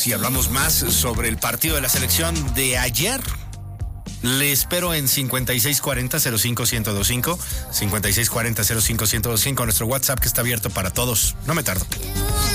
regresamos y hablamos más sobre el partido de la selección de ayer. Le espero en 5640-05-1025, 5640-05-1025, nuestro WhatsApp que está abierto para todos. No me tardo.